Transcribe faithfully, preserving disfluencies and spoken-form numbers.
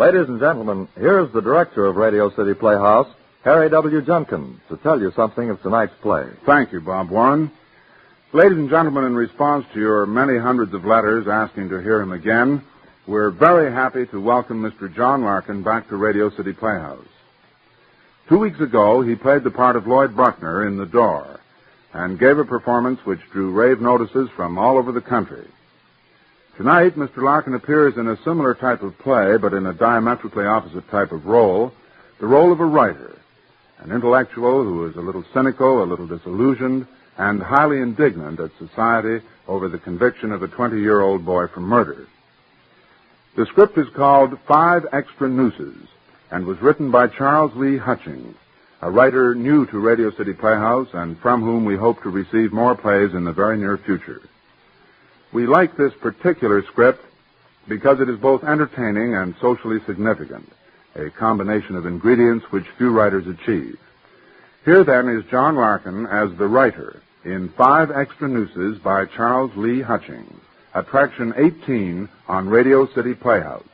Ladies and gentlemen, here's the director of Radio City Playhouse, Harry W. Junkins, to tell you something of tonight's play. Thank you, Bob Warren. Ladies and gentlemen, in response to your many hundreds of letters asking to hear him again, we're very happy to welcome Mister John Larkin back to Radio City Playhouse. Two weeks ago, he played the part of Lloyd Bruckner in The Door and gave a performance which drew rave notices from all over the country. Tonight, Mister Larkin appears in a similar type of play, but in a diametrically opposite type of role, the role of a writer, an intellectual who is a little cynical, a little disillusioned, and highly indignant at society over the conviction of a twenty-year-old boy for murder. The script is called Five Extra Nooses and was written by Charles Lee Hutchings, a writer new to Radio City Playhouse and from whom we hope to receive more plays in the very near future. We like this particular script because it is both entertaining and socially significant, a combination of ingredients which few writers achieve. Here, then, is John Larkin as the writer in Five Extra Nooses by Charles Lee Hutchings, Attraction eighteen on Radio City Playhouse.